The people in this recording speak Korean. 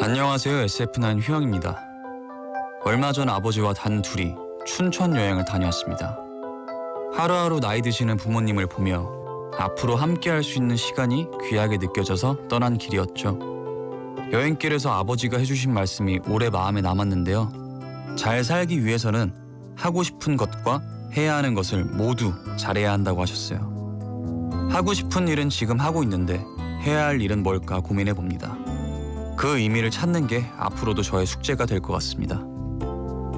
안녕하세요. SF9 휘영입니다. 얼마 전 아버지와 단 둘이 춘천 여행을 다녀왔습니다. 하루하루 나이 드시는 부모님을 보며 앞으로 함께할 수 있는 시간이 귀하게 느껴져서 떠난 길이었죠. 여행길에서 아버지가 해주신 말씀이 오래 마음에 남았는데요. 잘 살기 위해서는 하고 싶은 것과 해야 하는 것을 모두 잘해야 한다고 하셨어요. 하고 싶은 일은 지금 하고 있는데 해야 할 일은 뭘까 고민해봅니다. 그 의미를 찾는 게 앞으로도 저의 숙제가 될 것 같습니다.